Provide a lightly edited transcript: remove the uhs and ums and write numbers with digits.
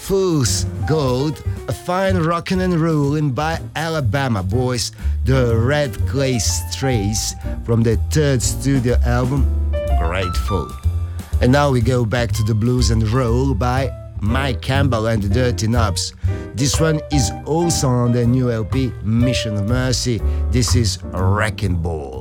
Fool's Gold, a fine rockin' and rollin' by Alabama boys, the Red Clay Strays, from their third studio album, Grateful. And now we go back to the blues and roll by Mike Campbell and the Dirty Knobs. This one is also on their new LP, Mission of Mercy. This is Wrecking Ball.